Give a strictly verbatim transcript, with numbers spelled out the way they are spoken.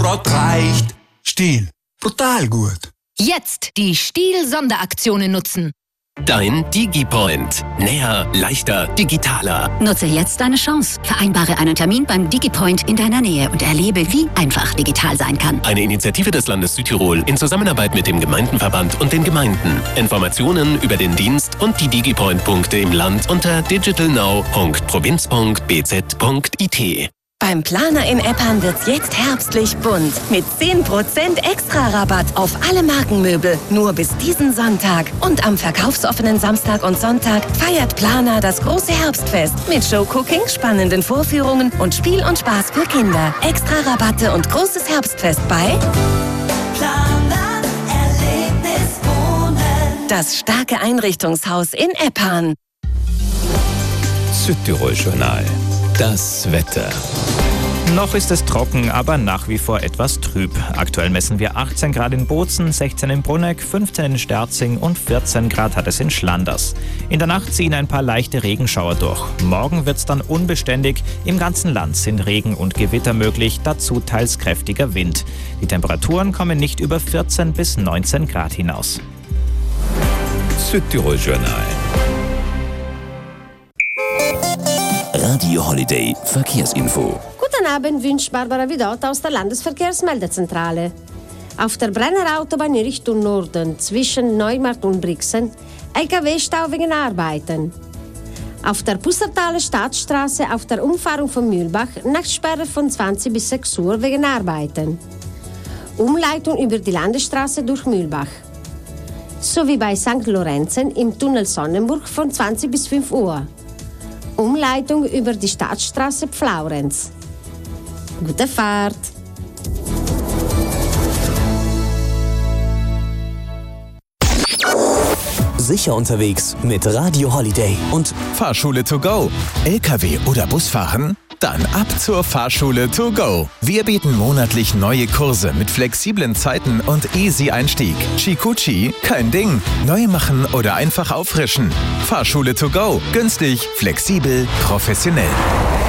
grad reicht. Stihl, brutal gut. Jetzt die Stihl-Sonderaktionen nutzen. Dein DigiPoint. Näher, leichter, digitaler. Nutze jetzt deine Chance. Vereinbare einen Termin beim DigiPoint in deiner Nähe und erlebe, wie einfach digital sein kann. Eine Initiative des Landes Südtirol in Zusammenarbeit mit dem Gemeindenverband und den Gemeinden. Informationen über den Dienst und die DigiPoint-Punkte im Land unter digitalnow punkt provinz punkt b z punkt i t. Beim Planer in Eppan wird's jetzt herbstlich bunt. Mit zehn Prozent Extra-Rabatt auf alle Markenmöbel. Nur bis diesen Sonntag. Und am verkaufsoffenen Samstag und Sonntag feiert Planer das große Herbstfest. Mit Showcooking, spannenden Vorführungen und Spiel und Spaß für Kinder. Extra-Rabatte und großes Herbstfest bei Planer Erlebnis Wohnen. Das starke Einrichtungshaus in Eppan. Südtirol-Journal. Das Wetter. Noch ist es trocken, aber nach wie vor etwas trüb. Aktuell messen wir achtzehn Grad in Bozen, sechzehn in Brunegg, fünfzehn in Sterzing und vierzehn Grad hat es in Schlanders. In der Nacht ziehen ein paar leichte Regenschauer durch. Morgen wird es dann unbeständig. Im ganzen Land sind Regen und Gewitter möglich, dazu teils kräftiger Wind. Die Temperaturen kommen nicht über vierzehn bis neunzehn Grad hinaus. Südtirol-Journal. Radio Holiday Verkehrsinfo. Guten Abend, wünscht Barbara Vidot aus der Landesverkehrsmeldezentrale. Auf der Brenner Autobahn in Richtung Norden zwischen Neumarkt und Brixen L K W-Stau wegen Arbeiten. Auf der Pussertaler Staatsstraße auf der Umfahrung von Mühlbach Nachtsperre von zwanzig bis sechs Uhr wegen Arbeiten. Umleitung über die Landesstraße durch Mühlbach. Sowie bei Sankt Lorenzen im Tunnel Sonnenburg von zwanzig bis fünf Uhr. Umleitung über die Staatsstraße Pflaurenz. Gute Fahrt! Sicher unterwegs mit Radio Holiday und Fahrschule to go. L K W oder Busfahren? Dann ab zur Fahrschule to go. Wir bieten monatlich neue Kurse mit flexiblen Zeiten und easy Einstieg. Chikuchi, kein Ding. Neu machen oder einfach auffrischen. Fahrschule to go. Günstig, flexibel, professionell.